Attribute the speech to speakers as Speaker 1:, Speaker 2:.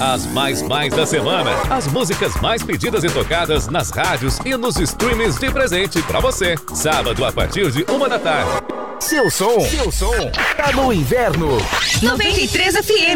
Speaker 1: As mais da semana. As músicas mais pedidas e tocadas nas rádios e nos streamings de presente pra você. Sábado a partir de 1h da tarde.
Speaker 2: Seu som tá no inverno.
Speaker 3: 93 FM.